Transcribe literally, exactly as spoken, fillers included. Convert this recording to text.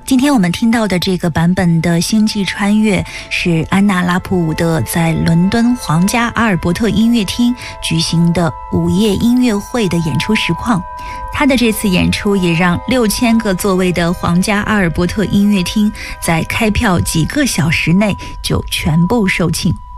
今天我们听到的这个版本的《星际穿越》是安娜拉普伍德在伦敦皇家阿尔伯特音乐厅举行的午夜音乐会的演出实况。她的这次演出也让六千个座位的皇家阿尔伯特音乐厅在开票几个小时内就全部售罄。